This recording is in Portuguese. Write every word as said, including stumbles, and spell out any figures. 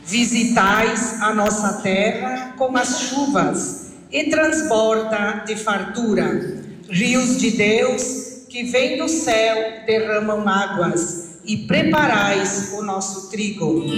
Visitais a nossa terra com as chuvas e transborda de fartura. Rios de Deus que vêm do céu derramam águas e preparais o nosso trigo.